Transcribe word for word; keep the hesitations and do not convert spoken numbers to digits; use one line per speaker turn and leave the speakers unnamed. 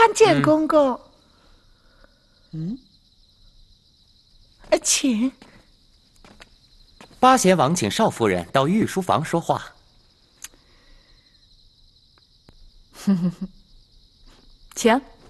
参见公公。嗯，请。
八贤王请少夫人到御书房说话。
哼哼哼，请。